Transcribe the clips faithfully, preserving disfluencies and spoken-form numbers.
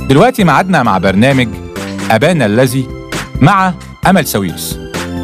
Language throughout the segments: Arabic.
دلوقتي معادنا مع برنامج أبانا الذي مع أمل ساويرس.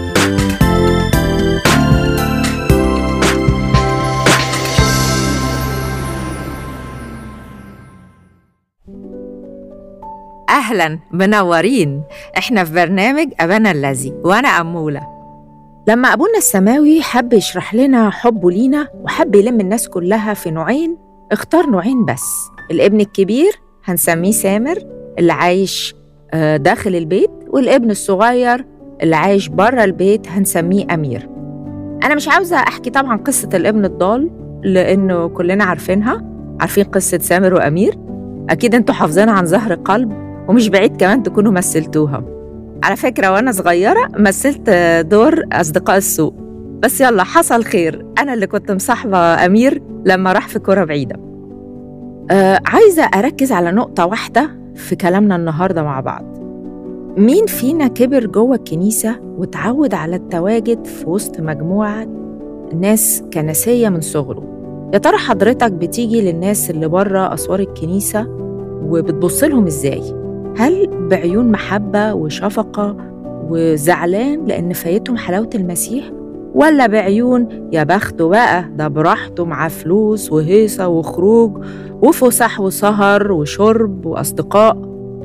أهلاً، منورين. إحنا في برنامج أبانا الذي وأنا أمولة. لما أبونا السماوي حب يشرح لنا حبه لينا وحب يلم الناس كلها في نوعين، اختار نوعين بس. الابن الكبير هنسميه سامر اللي عايش داخل البيت، والابن الصغير اللي عايش برا البيت هنسميه أمير. أنا مش عاوزة أحكي طبعاً قصة الابن الضال لأنه كلنا عارفينها، عارفين قصة سامر وأمير، أكيد أنتوا حافظينها عن ظهر قلب، ومش بعيد كمان تكونوا مثلتوها. على فكرة وأنا صغيرة مثلت دور أصدقاء السوق، بس يلا حصل خير، أنا اللي كنت مصاحبة أمير لما راح في كرة بعيدة. آه عايزة أركز على نقطة واحدة في كلامنا النهاردة مع بعض. مين فينا كبر جوه الكنيسة وتعود على التواجد في وسط مجموعة ناس كنسية من صغره؟ يا ترى حضرتك بتيجي للناس اللي بره أسوار الكنيسة وبتبص لهم إزاي؟ هل بعيون محبة وشفقة وزعلان لأن فايتهم حلاوة المسيح؟ ولا بعيون يا بخته بقى، ده براحته، مع فلوس وهيصة وخروج وفسح وسهر وشرب وأصدقاء؟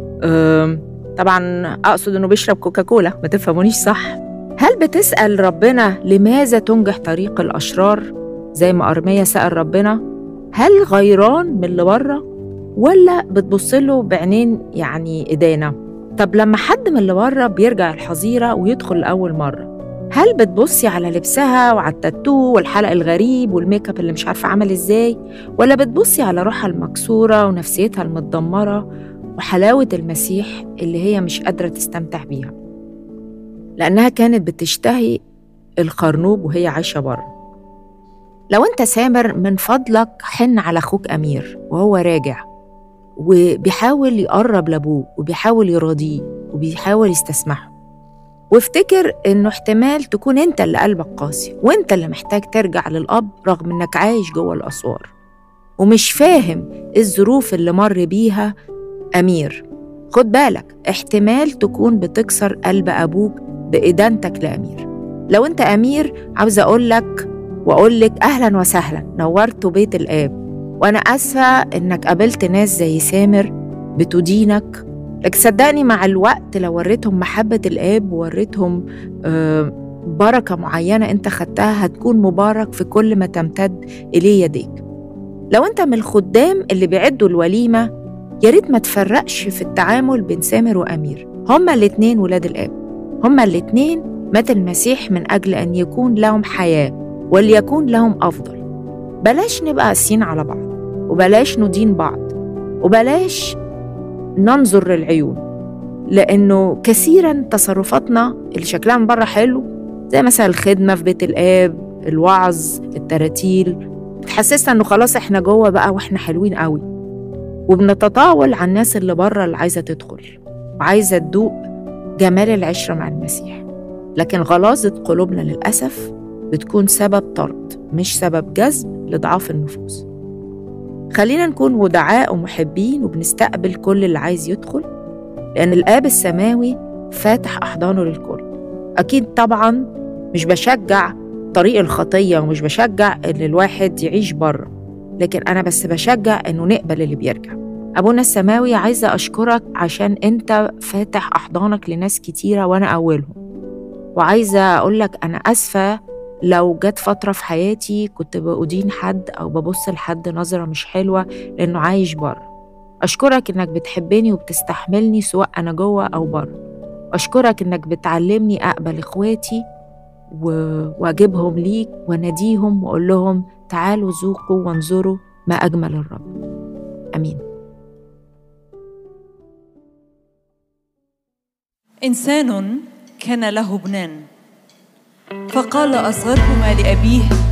طبعاً أقصد أنه بيشرب كوكاكولا، ما تفهمونيش صح. هل بتسأل ربنا لماذا تنجح طريق الأشرار زي ما أرميا سأل ربنا؟ هل غيران من اللي بره ولا بتبصله بعينين يعني إدانة؟ طب لما حد من اللي بره بيرجع الحظيرة ويدخل لأول مرة، هل بتبصي على لبسها وعلى التاتو والحلق الغريب والميك اب اللي مش عارفة عمل إزاي، ولا بتبصي على روحها المكسورة ونفسيتها المتدمرة وحلاوة المسيح اللي هي مش قادرة تستمتع بيها لأنها كانت بتشتهي الخرنوب وهي عايشة بره؟ لو أنت سامر، من فضلك حن على أخوك أمير وهو راجع وبيحاول يقرب لأبوه وبيحاول يراضيه وبيحاول يستسمحه، وافتكر إنه احتمال تكون أنت اللي قلبك قاسي وأنت اللي محتاج ترجع للأب رغم إنك عايش جوه الأسوار ومش فاهم الظروف اللي مر بيها أمير. خد بالك، احتمال تكون بتكسر قلب أبوك بإدانتك لأمير. لو أنت أمير، عاوز أقولك وأقولك أهلاً وسهلاً، نورتوا بيت الآب، وأنا أسفة إنك قابلت ناس زي سامر بتدينك، لكن صدقني مع الوقت لو وريتهم محبة الآب ووريتهم آه بركة معينة أنت خدتها، هتكون مبارك في كل ما تمتد إليه يديك. لو أنت من الخدام اللي بيعدوا الوليمة، ياريت ما تفرقش في التعامل بين سامر وأمير، هما الاتنين ولاد الآب، هما الاتنين مات المسيح من أجل أن يكون لهم حياة وليكون لهم أفضل. بلاش نبقى قاسيين على بعض، وبلاش ندين بعض، وبلاش ننظر للعيون، لأنه كثيراً تصرفاتنا اللي شكلها من بره حلو زي مثلا الخدمة في بيت الآب، الوعظ، التراتيل، بتحسسنا أنه خلاص إحنا جوه بقى وإحنا حلوين قوي، وبنتطاول على الناس اللي بره اللي عايزة تدخل وعايزة تدوق جمال العشرة مع المسيح. لكن غلاظة قلوبنا للأسف بتكون سبب طرد مش سبب جذب لضعاف النفوس. خلينا نكون ودعاء ومحبين وبنستقبل كل اللي عايز يدخل، لأن الآب السماوي فاتح أحضانه للكل. أكيد طبعاً مش بشجع طريق الخطية ومش بشجع إن الواحد يعيش بره، لكن أنا بس بشجع إنه نقبل اللي بيرجع. أبونا السماوي، عايزة أشكرك عشان أنت فاتح أحضانك لناس كتيرة وأنا أولهم، وعايزة أقولك أنا أسفة لو جت فترة في حياتي كنت بأدين حد أو ببص لحد نظرة مش حلوة لأنه عايش بره. أشكرك إنك بتحبني وبتستحملني سواء أنا جوه أو بره. أشكرك إنك بتعلمني أقبل إخواتي وأجيبهم ليك ونديهم وأقول لهم تعالوا ذوقوا وانظروا ما أجمل الرب. أمين. إنسان كان له ابنان، فقال أصغرهما لأبيه